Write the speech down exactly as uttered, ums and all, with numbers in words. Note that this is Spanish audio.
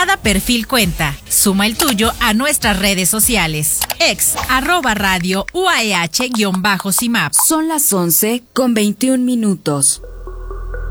Cada perfil cuenta. Suma el tuyo a nuestras redes sociales. Ex, arroba radio, U A E H, guión bajo C I M A P. Son las once con veintiún minutos.